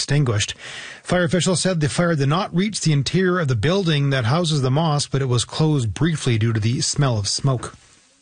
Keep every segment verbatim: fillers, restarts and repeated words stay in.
extinguished. Fire officials said the fire did not reach the interior of the building that houses the mosque, but it was closed briefly due to the smell of smoke.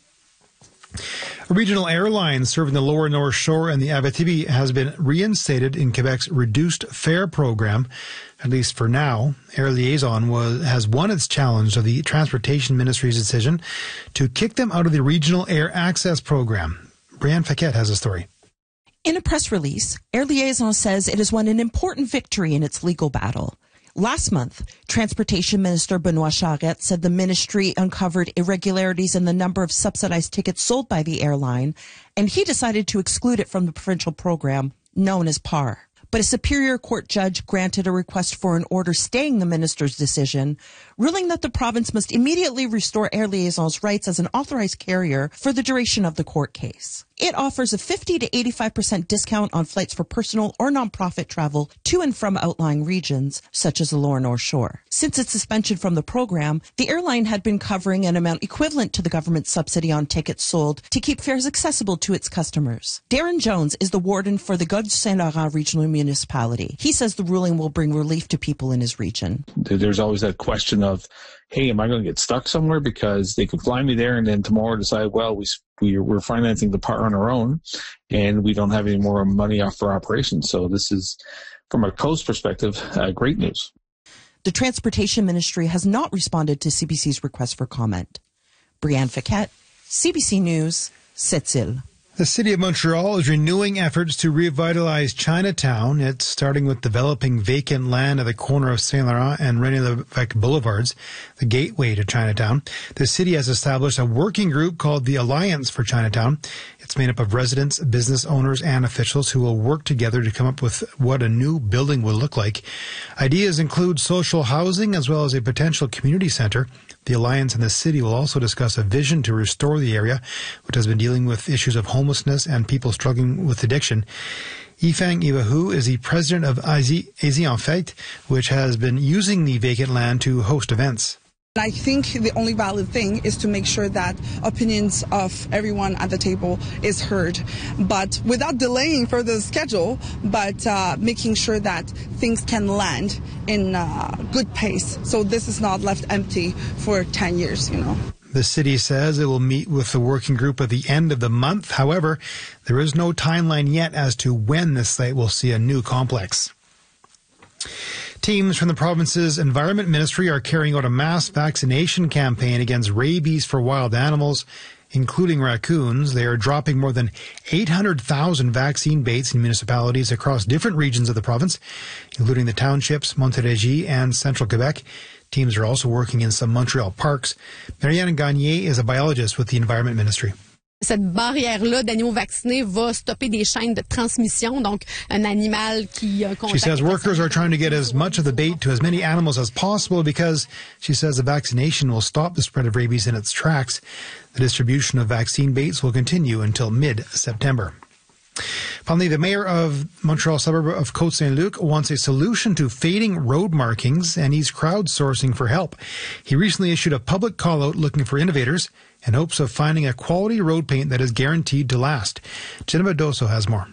A regional airline serving the Lower North Shore and the Abitibi has been reinstated in Quebec's reduced fare program, at least for now. Air Liaison was, has won its challenge of the Transportation Ministry's decision to kick them out of the Regional Air Access Program. Brianne Faquette has a story. In a press release, Air Liaison says it has won an important victory in its legal battle. Last month, Transportation Minister Benoit Charette said the ministry uncovered irregularities in the number of subsidized tickets sold by the airline, and he decided to exclude it from the provincial program known as P A R. But a Superior Court judge granted a request for an order staying the minister's decision, ruling that the province must immediately restore Air Liaison's rights as an authorized carrier for the duration of the court case. It offers a fifty to eighty-five percent discount on flights for personal or nonprofit travel to and from outlying regions, such as the Lower North Shore. Since its suspension from the program, the airline had been covering an amount equivalent to the government's subsidy on tickets sold to keep fares accessible to its customers. Darren Jones is the warden for the Gulf-Saint-Laurent Regional Municipality. He says the ruling will bring relief to people in his region. There's always that question of, hey, am I going to get stuck somewhere? Because they could fly me there and then tomorrow decide, well, we, we, we're financing the P A R on our own and we don't have any more money off for operations. So this is, from a coast perspective, uh, great news. The Transportation Ministry has not responded to C B C's request for comment. Brianne Faquette, C B C News, Sept-Îles. The City of Montreal is renewing efforts to revitalize Chinatown. It's starting with developing vacant land at the corner of Saint Laurent and René-Lévesque Boulevards, the gateway to Chinatown. The city has established a working group called the Alliance for Chinatown. It's made up of residents, business owners, and officials who will work together to come up with what a new building will look like. Ideas include social housing as well as a potential community center. The Alliance and the city will also discuss a vision to restore the area, which has been dealing with issues of homelessness and people struggling with addiction. Yifeng Iwahu is the president of Asie en Fête, which has been using the vacant land to host events. I think the only valid thing is to make sure that opinions of everyone at the table is heard, but without delaying further the schedule, but uh, making sure that things can land in uh, good pace. So this is not left empty for ten years, you know. The city says it will meet with the working group at the end of the month. However, there is no timeline yet as to when this site will see a new complex. Teams from the province's Environment Ministry are carrying out a mass vaccination campaign against rabies for wild animals, including raccoons. They are dropping more than eight hundred thousand vaccine baits in municipalities across different regions of the province, including the townships, Montérégie and Central Quebec. Teams are also working in some Montreal parks. Marianne Gagné is a biologist with the Environment Ministry. Cette barrière-là d'animaux vaccinés va stopper des chaînes de transmission, donc un animal qui contacte. She says workers are trying to get as much of the bait to as many animals as possible because she says the vaccination will stop the spread of rabies in its tracks. The distribution of vaccine baits will continue until mid-September. Finally, the mayor of Montreal suburb of Côte-Saint-Luc wants a solution to fading road markings, and he's crowdsourcing for help. He recently issued a public call-out looking for innovators in hopes of finding a quality road paint that is guaranteed to last. Jennifer Doso has more.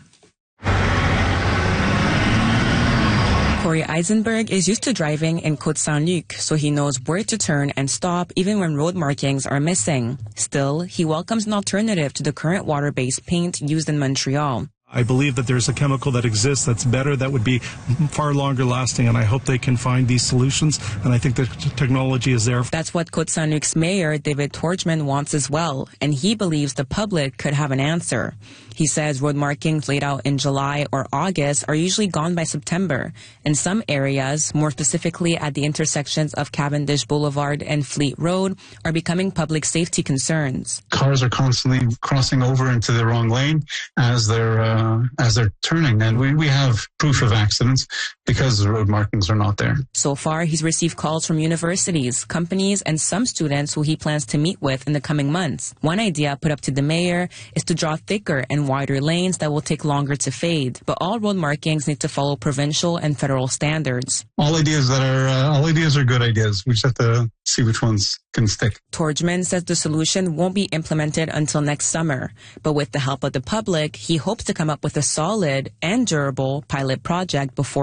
Corey Eisenberg is used to driving in Côte-Saint-Luc, so he knows where to turn and stop even when road markings are missing. Still, he welcomes an alternative to the current water-based paint used in Montreal. I believe that there's a chemical that exists that's better, that would be far longer lasting, and I hope they can find these solutions, and I think the technology is there. That's what Côte-Saint-Luc's mayor, David Torgman, wants as well, and he believes the public could have an answer. He says road markings laid out in July or August are usually gone by September. In some areas, more specifically at the intersections of Cavendish Boulevard and Fleet Road, are becoming public safety concerns. Cars are constantly crossing over into the wrong lane as they're uh, as they're turning, and we, we have proof of accidents because the road markings are not there. So far, he's received calls from universities, companies, and some students who he plans to meet with in the coming months. One idea put up to the mayor is to draw thicker and wider lanes that will take longer to fade, but all road markings need to follow provincial and federal standards. All ideas that are uh, all ideas are good ideas. We just have to see which ones can stick. Torgman says the solution won't be implemented until next summer, but with the help of the public, he hopes to come up with a solid and durable pilot project before